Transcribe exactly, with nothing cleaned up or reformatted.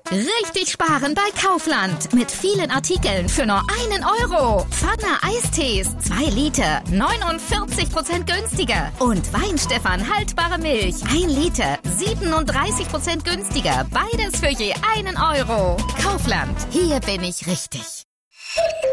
Richtig sparen bei Kaufland. Mit vielen Artikeln für nur einen Euro. Pfanner Eistees, zwei Liter, neunundvierzig Prozent günstiger. Und Weinstefan haltbare Milch, ein Liter, siebenunddreißig Prozent günstiger. Beides für je einen Euro. Kaufland, hier bin ich richtig.